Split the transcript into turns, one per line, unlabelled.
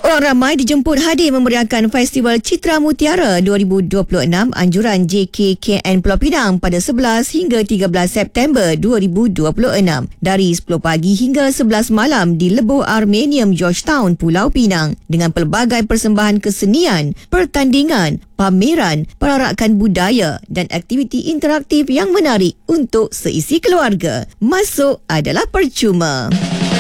Orang ramai dijemput hadir memeriahkan Festival Citra Mutiara 2026 anjuran JKKN Pulau Pinang pada 11 hingga 13 September 2026 dari 10 pagi hingga 11 malam di Lebuh Armenium Georgetown, Pulau Pinang dengan pelbagai persembahan kesenian, pertandingan, pameran, perarakan budaya dan aktiviti interaktif yang menarik untuk seisi keluarga. Masuk adalah percuma.